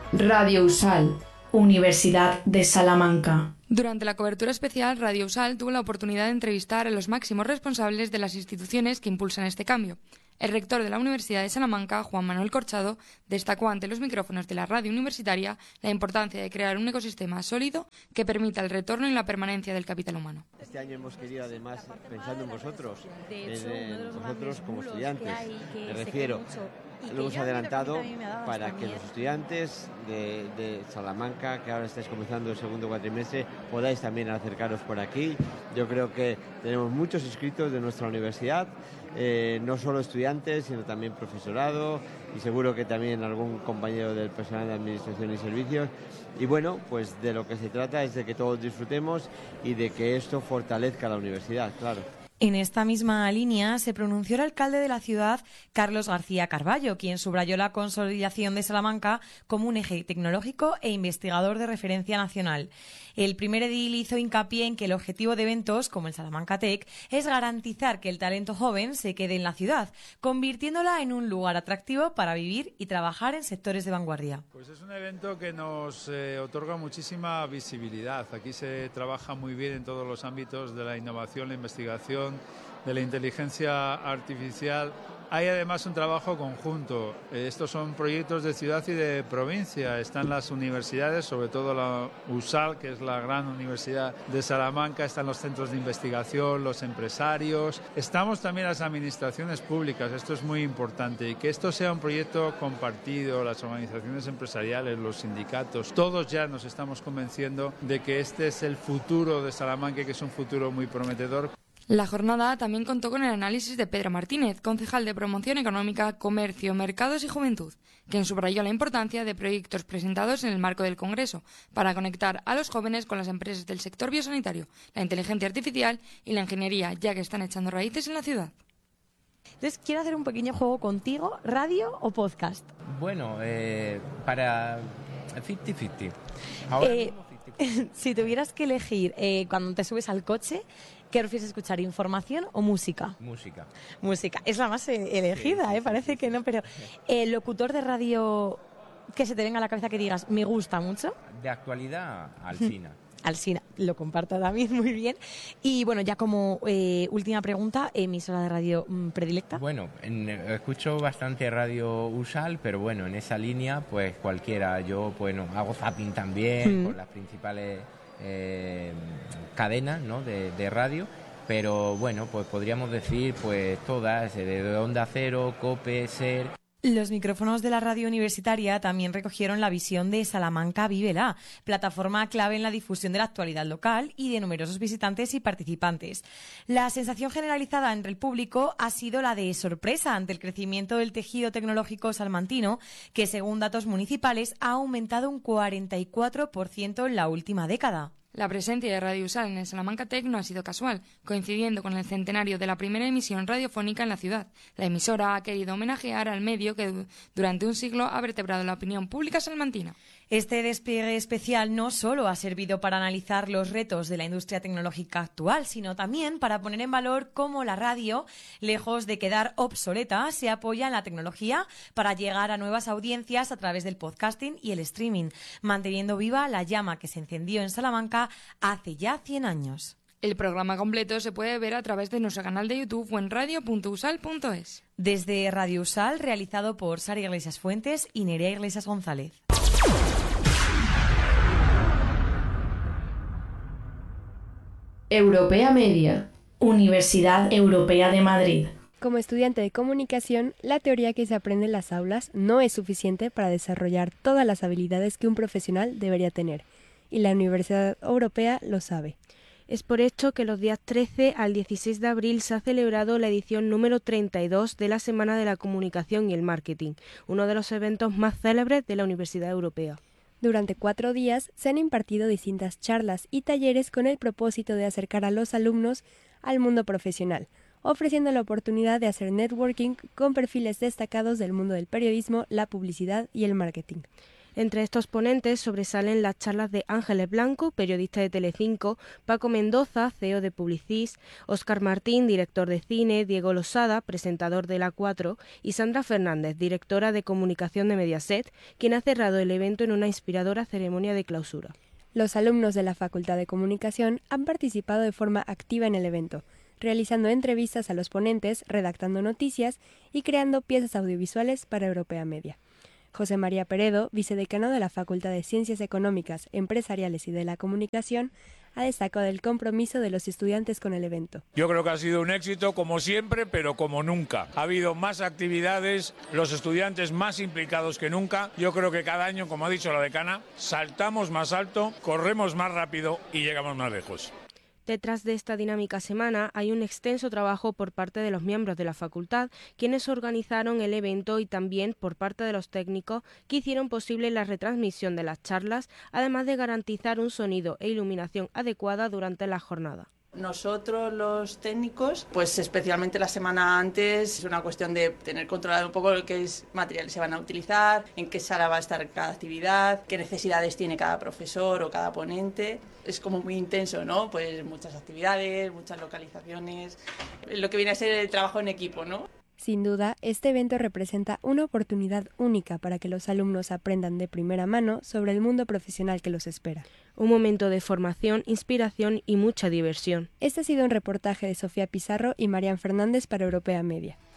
Radio USAL, Universidad de Salamanca. Durante la cobertura especial, Radio USAL tuvo la oportunidad de entrevistar a los máximos responsables de las instituciones que impulsan este cambio. El rector de la Universidad de Salamanca, Juan Manuel Corchado, destacó ante los micrófonos de la radio universitaria la importancia de crear un ecosistema sólido que permita el retorno y la permanencia del capital humano. Este año hemos querido, además, pensando en vosotros, en vosotros como estudiantes, me refiero, lo hemos adelantado para que los estudiantes de Salamanca, que ahora estáis comenzando el segundo cuatrimestre, podáis también acercaros por aquí. Yo creo que tenemos muchos inscritos de nuestra universidad, no solo estudiantes, sino también profesorado y seguro que también algún compañero del personal de administración y servicios. Y bueno, pues de lo que se trata es de que todos disfrutemos y de que esto fortalezca la universidad, claro. En esta misma línea se pronunció el alcalde de la ciudad, Carlos García Carballo, quien subrayó la consolidación de Salamanca como un eje tecnológico e investigador de referencia nacional. El primer edil hizo hincapié en que el objetivo de eventos como el Salamanca Tech es garantizar que el talento joven se quede en la ciudad, convirtiéndola en un lugar atractivo para vivir y trabajar en sectores de vanguardia. Pues es un evento que nos otorga muchísima visibilidad. Aquí se trabaja muy bien en todos los ámbitos de la innovación, la investigación, de la inteligencia artificial. Hay además un trabajo conjunto. Estos son proyectos de ciudad y de provincia. Están las universidades, sobre todo la USAL, que es la gran universidad de Salamanca. Están los centros de investigación, los empresarios. Estamos también las administraciones públicas. Esto es muy importante. Y que esto sea un proyecto compartido, las organizaciones empresariales, los sindicatos, todos ya nos estamos convenciendo de que este es el futuro de Salamanca y que es un futuro muy prometedor. La jornada también contó con el análisis de Pedro Martínez, concejal de Promoción Económica, Comercio, Mercados y Juventud, quien subrayó la importancia de proyectos presentados en el marco del Congreso para conectar a los jóvenes con las empresas del sector biosanitario, la inteligencia artificial y la ingeniería, ya que están echando raíces en la ciudad. Entonces, quiero hacer un pequeño juego contigo, radio o podcast. Bueno, para 50-50. Ahora mismo 50-50. Si tuvieras que elegir cuando te subes al coche, ¿qué prefieres escuchar, información o música? Música. Música, es la más elegida, sí, parece que no, pero el locutor de radio que se te venga a la cabeza que digas, me gusta mucho. De actualidad, Alsina. Alsina, lo comparto también muy bien. Y bueno, ya como última pregunta, emisora de radio predilecta. Bueno, escucho bastante radio USAL, pero bueno, en esa línea, pues cualquiera. Yo, bueno, hago zapping también con las principales cadenas, ¿no?, de radio, pero bueno, pues podríamos decir pues todas, de Onda Cero, COPE, SER. Los micrófonos de la radio universitaria también recogieron la visión de Salamanca Vívela, plataforma clave en la difusión de la actualidad local y de numerosos visitantes y participantes. La sensación generalizada entre el público ha sido la de sorpresa ante el crecimiento del tejido tecnológico salmantino, que según datos municipales ha aumentado un 44% en la última década. La presencia de Radio USAL en el Salamanca Tech no ha sido casual, coincidiendo con el centenario de la primera emisión radiofónica en la ciudad. La emisora ha querido homenajear al medio que durante un siglo ha vertebrado la opinión pública salmantina. Este despliegue especial no solo ha servido para analizar los retos de la industria tecnológica actual, sino también para poner en valor cómo la radio, lejos de quedar obsoleta, se apoya en la tecnología para llegar a nuevas audiencias a través del podcasting y el streaming, manteniendo viva la llama que se encendió en Salamanca hace ya 100 años. El programa completo se puede ver a través de nuestro canal de YouTube o en radio.usal.es. Desde Radio USAL, realizado por Sara Iglesias Fuentes y Nerea Iglesias González. Europea Media, Universidad Europea de Madrid. Como estudiante de comunicación, la teoría que se aprende en las aulas no es suficiente para desarrollar todas las habilidades que un profesional debería tener, y la Universidad Europea lo sabe. Es por esto que los días 13 al 16 de abril se ha celebrado la edición número 32 de la Semana de la Comunicación y el Marketing, uno de los eventos más célebres de la Universidad Europea. Durante 4 días se han impartido distintas charlas y talleres con el propósito de acercar a los alumnos al mundo profesional, ofreciendo la oportunidad de hacer networking con perfiles destacados del mundo del periodismo, la publicidad y el marketing. Entre estos ponentes sobresalen las charlas de Ángeles Blanco, periodista de Telecinco, Paco Mendoza, CEO de Publicis, Óscar Martín, director de cine, Diego Losada, presentador de La 4, y Sandra Fernández, directora de comunicación de Mediaset, quien ha cerrado el evento en una inspiradora ceremonia de clausura. Los alumnos de la Facultad de Comunicación han participado de forma activa en el evento, realizando entrevistas a los ponentes, redactando noticias y creando piezas audiovisuales para Europea Media. José María Peredo, vicedecano de la Facultad de Ciencias Económicas, Empresariales y de la Comunicación, ha destacado el compromiso de los estudiantes con el evento. Yo creo que ha sido un éxito como siempre, pero como nunca. Ha habido más actividades, los estudiantes más implicados que nunca. Yo creo que cada año, como ha dicho la decana, saltamos más alto, corremos más rápido y llegamos más lejos. Detrás de esta dinámica semana hay un extenso trabajo por parte de los miembros de la facultad, quienes organizaron el evento, y también por parte de los técnicos que hicieron posible la retransmisión de las charlas, además de garantizar un sonido e iluminación adecuada durante la jornada. Nosotros los técnicos, pues especialmente la semana antes, es una cuestión de tener controlado un poco qué materiales se van a utilizar, en qué sala va a estar cada actividad, qué necesidades tiene cada profesor o cada ponente. Es como muy intenso, ¿no? Pues muchas actividades, muchas localizaciones, lo que viene a ser el trabajo en equipo, ¿no? Sin duda, este evento representa una oportunidad única para que los alumnos aprendan de primera mano sobre el mundo profesional que los espera. Un momento de formación, inspiración y mucha diversión. Este ha sido un reportaje de Sofía Pizarro y Marian Fernández para Europea Media.